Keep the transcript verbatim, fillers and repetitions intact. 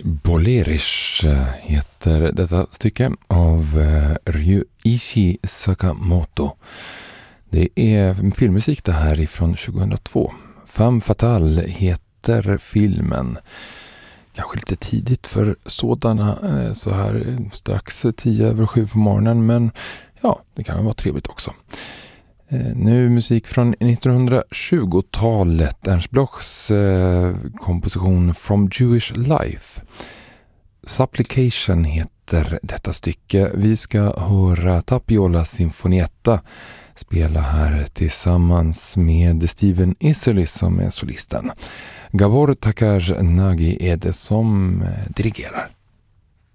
Bolerish heter detta stycke av Ryuichi Sakamoto. Det är filmmusik det här ifrån tjugohundratvå. Femme Fatale heter filmen. Kanske lite tidigt för sådana, så här strax tio över sju på morgonen, men ja, det kan vara trevligt också. Nu musik från nittonhundratjugotalet, Ernst Blochs eh, komposition From Jewish Life. Supplication heter detta stycke. Vi ska höra Tapiola Sinfonietta spela här tillsammans med Steven Isserlis som är solisten. Gabor Takaj Nagi är det som dirigerar.